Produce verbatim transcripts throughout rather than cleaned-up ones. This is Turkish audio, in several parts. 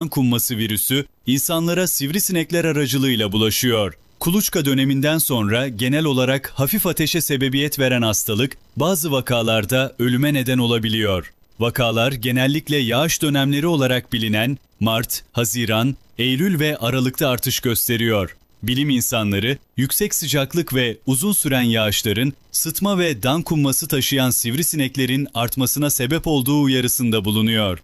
Kumması virüsü insanlara sivrisinekler aracılığıyla bulaşıyor. Kuluçka döneminden sonra genel olarak hafif ateşe sebebiyet veren hastalık bazı vakalarda ölüme neden olabiliyor. Vakalar genellikle yağış dönemleri olarak bilinen Mart, Haziran, Eylül ve Aralık'ta artış gösteriyor. Bilim insanları yüksek sıcaklık ve uzun süren yağışların sıtma ve dan kumması taşıyan sivrisineklerin artmasına sebep olduğu uyarısında bulunuyor.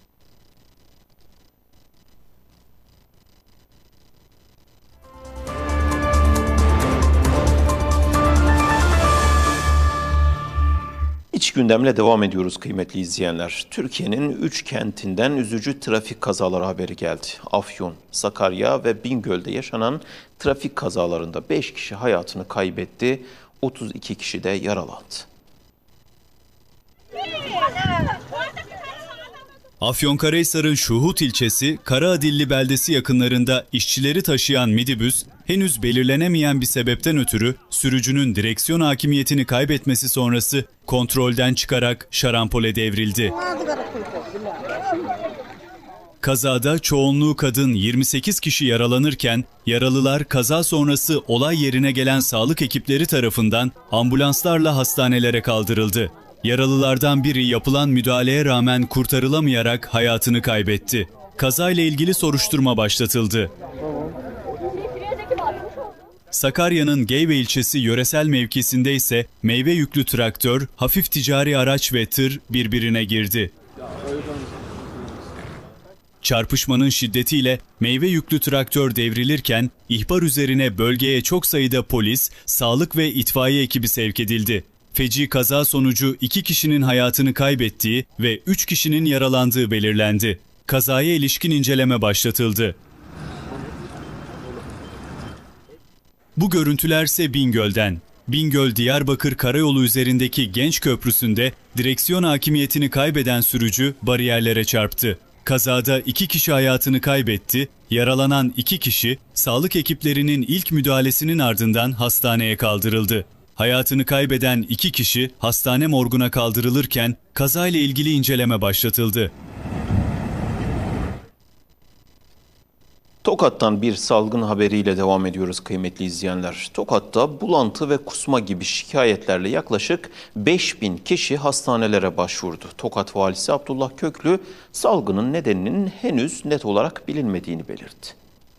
İç gündemle devam ediyoruz kıymetli izleyenler. Türkiye'nin üç kentinden üzücü trafik kazaları haberi geldi. Afyon, Sakarya ve Bingöl'de yaşanan trafik kazalarında beş kişi hayatını kaybetti, otuz iki kişi de yaralandı. Afyonkarahisar'ın Şuhut ilçesi Karaadilli beldesi yakınlarında işçileri taşıyan midibüs henüz belirlenemeyen bir sebepten ötürü sürücünün direksiyon hakimiyetini kaybetmesi sonrası kontrolden çıkarak şarampole devrildi. Kazada çoğunluğu kadın yirmi sekiz kişi yaralanırken yaralılar kaza sonrası olay yerine gelen sağlık ekipleri tarafından ambulanslarla hastanelere kaldırıldı. Yaralılardan biri yapılan müdahaleye rağmen kurtarılamayarak hayatını kaybetti. Kazayla ilgili soruşturma başlatıldı. Sakarya'nın Geyve ilçesi yöresel mevkisinde ise meyve yüklü traktör, hafif ticari araç ve tır birbirine girdi. Çarpışmanın şiddetiyle meyve yüklü traktör devrilirken ihbar üzerine bölgeye çok sayıda polis, sağlık ve itfaiye ekibi sevk edildi. Feci kaza sonucu iki kişinin hayatını kaybettiği ve üç kişinin yaralandığı belirlendi. Kazaya ilişkin inceleme başlatıldı. Bu görüntülerse Bingöl'den. Bingöl-Diyarbakır Karayolu üzerindeki Genç Köprüsü'nde direksiyon hakimiyetini kaybeden sürücü bariyerlere çarptı. Kazada iki kişi hayatını kaybetti, yaralanan iki kişi sağlık ekiplerinin ilk müdahalesinin ardından hastaneye kaldırıldı. Hayatını kaybeden iki kişi hastane morguna kaldırılırken kazayla ilgili inceleme başlatıldı. Tokat'tan bir salgın haberiyle devam ediyoruz kıymetli izleyenler. Tokat'ta bulantı ve kusma gibi şikayetlerle yaklaşık beş bin kişi hastanelere başvurdu. Tokat Valisi Abdullah Köklü salgının nedeninin henüz net olarak bilinmediğini belirtti.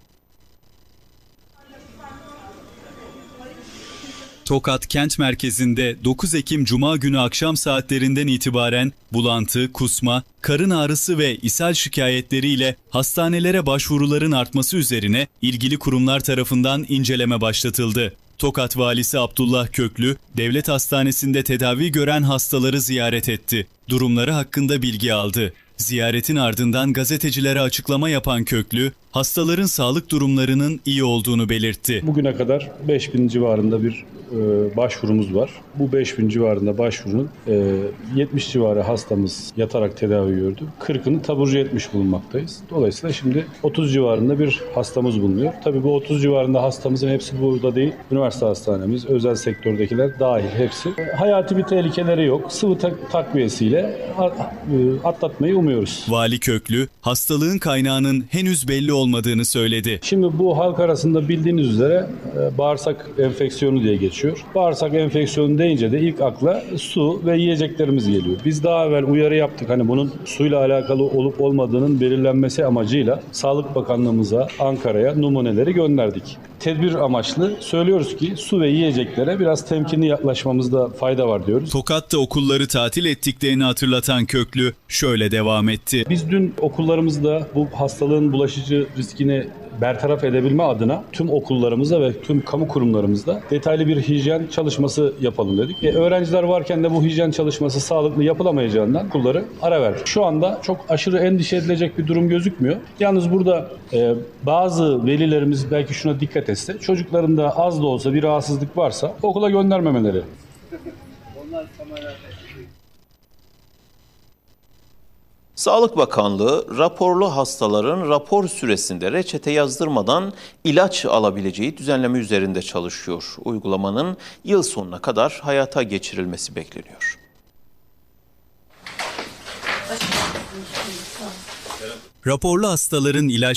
Tokat kent merkezinde dokuz Ekim Cuma günü akşam saatlerinden itibaren bulantı, kusma, karın ağrısı ve ishal şikayetleriyle hastanelere başvuruların artması üzerine ilgili kurumlar tarafından inceleme başlatıldı. Tokat Valisi Abdullah Köklü, devlet hastanesinde tedavi gören hastaları ziyaret etti. Durumları hakkında bilgi aldı. Ziyaretin ardından gazetecilere açıklama yapan Köklü, hastaların sağlık durumlarının iyi olduğunu belirtti. Bugüne kadar beş bin civarında bir e, başvurumuz var. Bu beş bin civarında başvurunun e, yetmiş civarı hastamız yatarak tedavi gördü. kırkını taburcu etmiş bulunmaktayız. Dolayısıyla şimdi otuz civarında bir hastamız bulunuyor. Tabii bu otuz civarında hastamızın hepsi burada değil. Üniversite hastanemiz, özel sektördekiler dahil hepsi. E, hayati bir tehlikeleri yok. Sıvı tak- takviyesiyle a- e, atlatmayı umuyoruz. Vali Köklü, hastalığın kaynağının henüz belli olmadığını söyledi. Şimdi bu halk arasında bildiğiniz üzere e, bağırsak enfeksiyonu diye geçiyor. Bağırsak enfeksiyonu deyince de ilk akla su ve yiyeceklerimiz geliyor. Biz daha evvel uyarı yaptık. Hani bunun suyla alakalı olup olmadığının belirlenmesi amacıyla Sağlık Bakanlığımıza, Ankara'ya numuneleri gönderdik. Tedbir amaçlı söylüyoruz ki su ve yiyeceklere biraz temkinli yaklaşmamızda fayda var diyoruz. Tokat'ta okulları tatil ettiklerini hatırlatan Köklü şöyle devam etti. Biz dün okullarımızda bu hastalığın bulaşıcı riskini bertaraf edebilme adına tüm okullarımızda ve tüm kamu kurumlarımızda detaylı bir hijyen çalışması yapalım dedik. E, öğrenciler varken de bu hijyen çalışması sağlıklı yapılamayacağından okulları ara verdik. Şu anda çok aşırı endişe edilecek bir durum gözükmüyor. Yalnız burada e, bazı velilerimiz belki şuna dikkat etse, çocuklarında az da olsa bir rahatsızlık varsa okula göndermemeleri. Sağlık Bakanlığı raporlu hastaların rapor süresinde reçete yazdırmadan ilaç alabileceği düzenleme üzerinde çalışıyor. Uygulamanın yıl sonuna kadar hayata geçirilmesi bekleniyor. raporlu hastaların ilaç